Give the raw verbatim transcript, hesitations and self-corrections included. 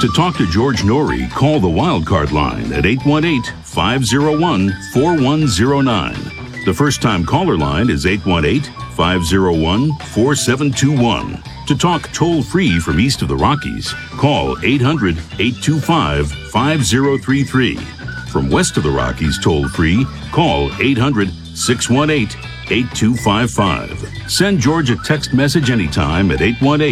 To talk to George Norrie, call the Wildcard line at eight one eight, five oh one, four one oh nine. The first-time caller line is eight one eight, five oh one, four seven two one. To talk toll-free from east of the Rockies, call eight hundred, eight two five, five oh three three. From west of the Rockies toll-free, call eight hundred, six one eight, eight two five five. Send George a text message anytime at eight one eight